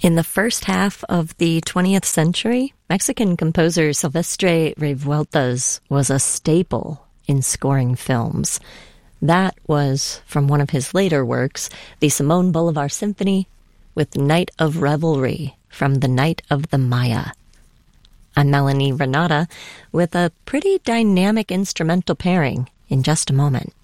In the first half of the 20th century, Mexican composer Silvestre Revueltas was a staple in scoring films. That was from one of his later works, the Simón Bolívar Symphony, with Night of Revelry from The Night of the Maya. I'm Melanie Renata with a pretty dynamic instrumental pairing in just a moment.